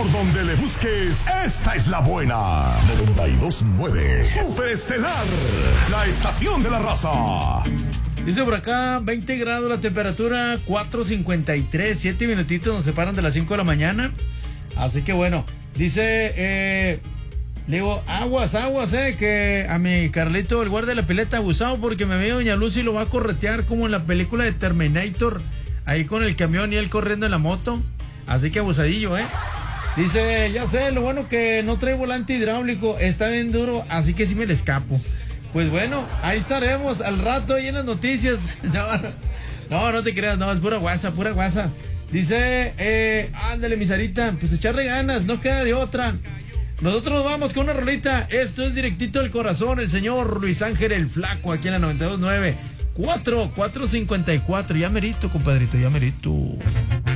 Por donde le busques, esta es la buena. 92.9 Super Estelar, la estación de la raza. Dice por acá, 20 grados la temperatura, 4:53, 7 minutitos nos separan de las 5 de la mañana. Así que bueno, dice, le digo, aguas, que a mi Carlito, el guardia de la pileta, abusado porque mi amiga Doña Lucy lo va a corretear como en la película de Terminator, ahí con el camión y él corriendo en la moto. Así que abusadillo, Dice, ya sé, lo bueno que no trae volante hidráulico, está bien duro, así que sí me le escapo. Pues bueno, ahí estaremos al rato ahí en las noticias. No te creas, no, es pura guasa. Dice, ándale, mi Sarita, pues echarle ganas, no queda de otra. Nosotros nos vamos con una rolita. Esto es directito del corazón, el señor Luis Ángel el Flaco, aquí en la 92.9. 4:54, ya merito, compadrito, ya merito.